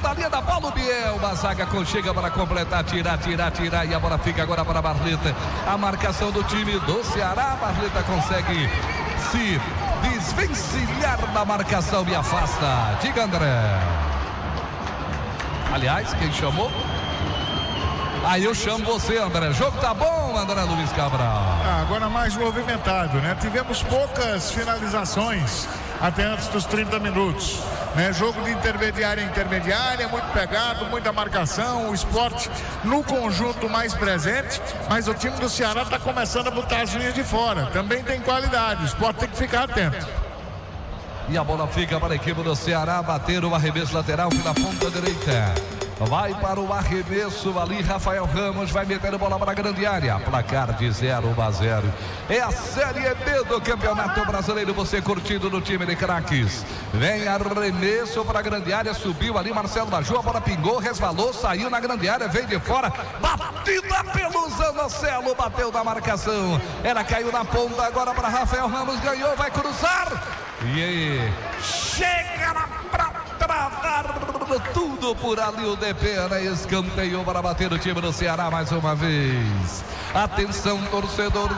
da linha da bola, o Biel. Uma zaga chega para completar, tirar. E a bola fica agora para a Barleta. A marcação do time do Ceará. A Barleta consegue se desvencilhar da marcação e afasta. Diga, André. Aliás, quem chamou? Aí eu chamo você, André. O jogo tá bom, André Luiz Cabral. Agora mais movimentado, né? Tivemos poucas finalizações até antes dos 30 minutos. Né? Jogo de intermediária, muito pegado, muita marcação. O Sport no conjunto mais presente, mas o time do Ceará está começando a botar as linhas de fora. Também tem qualidade, o Sport tem que ficar atento. E a bola fica para a equipe do Ceará bater o arremesso lateral pela ponta direita. Vai para o arremesso ali, Rafael Ramos vai meter a bola para a grande área. Placar de 0-0. É a Série B do Campeonato Brasileiro, você curtindo no time de craques. Vem arremesso para a grande área, subiu ali Marcelo Baju, a bola pingou, resvalou, saiu na grande área, veio de fora, batida pelo Zanocelo, bateu na marcação. Ela caiu na ponta agora para Rafael Ramos, ganhou, vai cruzar. E aí, chega para travar tudo por ali o DP, né? Escanteio para bater o time do Ceará mais uma vez. Atenção, torcedor